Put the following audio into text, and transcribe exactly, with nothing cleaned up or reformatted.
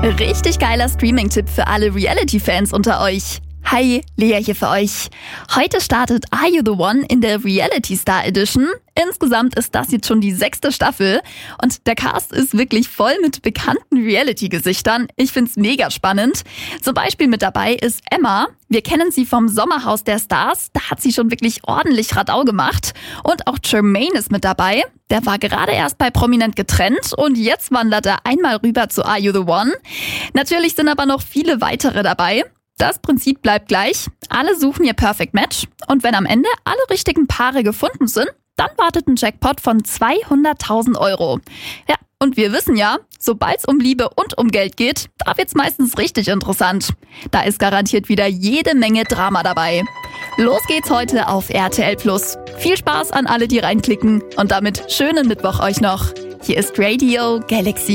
Richtig geiler Streaming-Tipp für alle Reality-Fans unter euch. Hi, Lea hier für euch. Heute startet Are You The One in der Reality Star Edition. Insgesamt ist das jetzt schon die sechste Staffel und der Cast ist wirklich voll mit bekannten Reality-Gesichtern. Ich find's mega spannend. Zum Beispiel mit dabei ist Emma. Wir kennen sie vom Sommerhaus der Stars. Da hat sie schon wirklich ordentlich Radau gemacht. Und auch Jermaine ist mit dabei. Der war gerade erst bei Prominent getrennt und jetzt wandert er einmal rüber zu Are You The One. Natürlich sind aber noch viele weitere dabei. Das Prinzip bleibt gleich. Alle suchen ihr Perfect Match und wenn am Ende alle richtigen Paare gefunden sind, dann wartet ein Jackpot von zweihunderttausend Euro. Ja, und wir wissen ja, sobald es um Liebe und um Geld geht, da wird's meistens richtig interessant. Da ist garantiert wieder jede Menge Drama dabei. Los geht's heute auf R T L Plus. Viel Spaß an alle, die reinklicken und damit schönen Mittwoch euch noch. Hier ist Radio Galaxy.